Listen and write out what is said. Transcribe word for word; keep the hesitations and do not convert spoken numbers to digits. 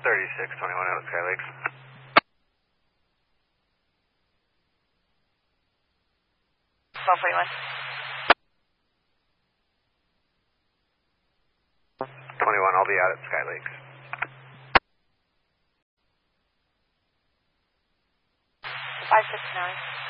thirty-six twenty-one out of Sky Lakes. twelve forty-one. twenty-one, I'll be out at Sky Lakes. five six nine.